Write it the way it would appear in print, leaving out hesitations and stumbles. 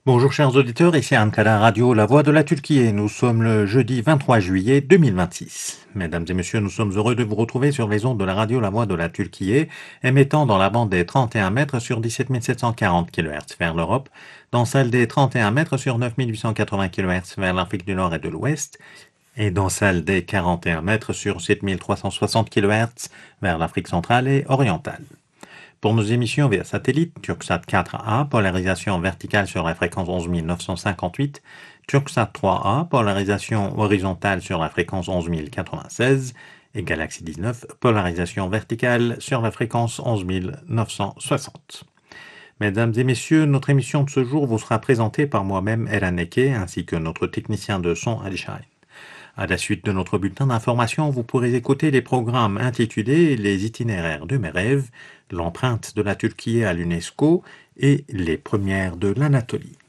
Bonjour chers auditeurs, ici Ankara Radio, la voix de la Turquie. Nous sommes le jeudi 23 juillet 2026. Mesdames et messieurs, nous sommes heureux de vous retrouver sur les ondes de la radio La Voix de la Turquie, émettant dans la bande des 31 mètres sur 17 740 kHz vers l'Europe, dans celle des 31 mètres sur 9 880 kHz vers l'Afrique du Nord et de l'Ouest, et dans celle des 41 mètres sur 7 360 kHz vers l'Afrique centrale et orientale. Pour nos émissions via satellite, Turksat 4A, polarisation verticale sur la fréquence 11 958, Turksat 3A, polarisation horizontale sur la fréquence 11 096, et Galaxy 19, polarisation verticale sur la fréquence 11 960. Mesdames et messieurs, notre émission de ce jour vous sera présentée par moi-même, Eren Eke, ainsi que notre technicien de son, Ali Shahin. À la suite de notre bulletin d'information, vous pourrez écouter les programmes intitulés Les itinéraires de mes rêves, l'empreinte de la Turquie à l'UNESCO et les premières de l'Anatolie.